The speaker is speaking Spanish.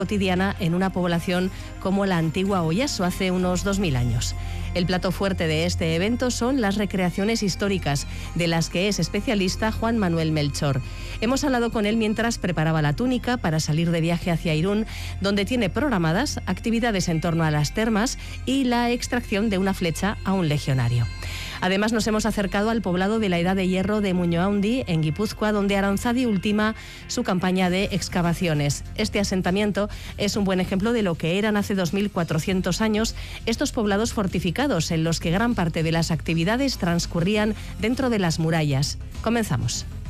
cotidiana en una población como la antigua Oyaso hace unos 2000 años. El plato fuerte de este evento son las recreaciones históricas, de las que es especialista Juan Manuel Melchor. Hemos hablado con él mientras preparaba la túnica para salir de viaje hacia Irún, donde tiene programadas actividades en torno a las termas y la extracción de una flecha a un legionario. Además, nos hemos acercado al poblado de la Edad de Hierro de Muñoaundi, en Guipúzcoa, donde Aranzadi ultima su campaña de excavaciones. Este asentamiento es un buen ejemplo de lo que eran hace 2400 años estos poblados fortificados, en los que gran parte de las actividades transcurrían dentro de las murallas. Comenzamos.